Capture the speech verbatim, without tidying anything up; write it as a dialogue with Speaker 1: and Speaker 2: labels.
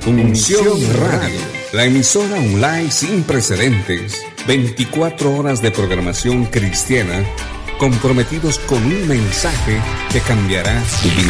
Speaker 1: Unción Radio, la emisora online sin precedentes. veinticuatro horas de programación cristiana, comprometidos con un mensaje que cambiará tu vida.